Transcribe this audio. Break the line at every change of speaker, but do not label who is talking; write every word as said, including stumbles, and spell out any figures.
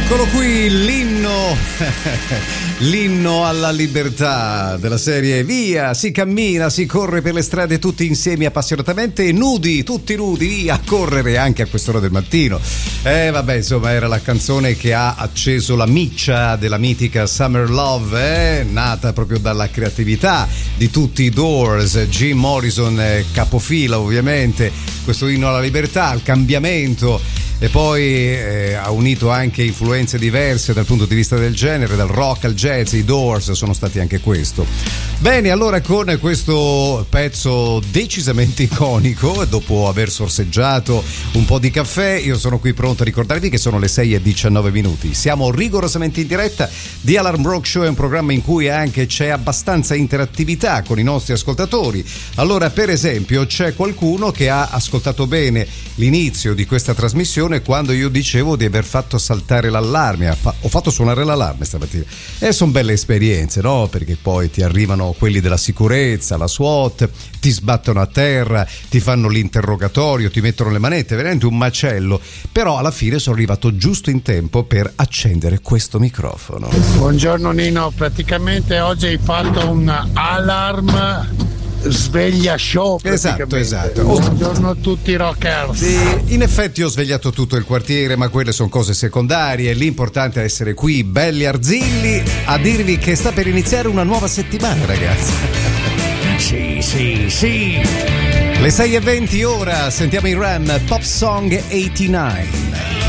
Eccolo qui, l'inno, l'inno alla libertà della serie Via, si cammina, si corre per le strade tutti insieme appassionatamente, nudi, tutti nudi, via a correre anche a quest'ora del mattino. Eh vabbè, insomma, era la canzone che ha acceso la miccia della mitica Summer Love, eh? Nata proprio dalla creatività di tutti i Doors, Jim Morrison, eh, capofila ovviamente, questo inno alla libertà, al cambiamento. E poi eh, ha unito anche influenze diverse dal punto di vista del genere, dal rock al jazz. I Doors sono stati anche questo. Bene, allora con questo pezzo decisamente iconico, dopo aver sorseggiato un po' di caffè, io sono qui pronto a ricordarvi che sono le sei e diciannove minuti. Siamo rigorosamente in diretta. The Alarm Rock Show è un programma in cui anche c'è abbastanza interattività con i nostri ascoltatori. Allora, per esempio, c'è qualcuno che ha ascoltato bene l'inizio di questa trasmissione quando io dicevo di aver fatto saltare l'allarme, ho fatto suonare l'allarme stamattina, e sono belle esperienze, no? Perché poi ti arrivano quelli della sicurezza, la SWAT, ti sbattono a terra, ti fanno l'interrogatorio, ti mettono le manette, veramente un macello, però alla fine sono arrivato giusto in tempo per accendere questo microfono.
Buongiorno Nino, praticamente oggi hai fatto un alarm sveglia show.
Esatto, esatto.
Buongiorno a tutti i rockers.
E in effetti ho svegliato tutto il quartiere, ma quelle sono cose secondarie. L'importante è essere qui, belli arzilli, a dirvi che sta per iniziare una nuova settimana, ragazzi.
Sì, sì, sì.
Le sei e venti ora, sentiamo i Ram, Pop Song ottantanove.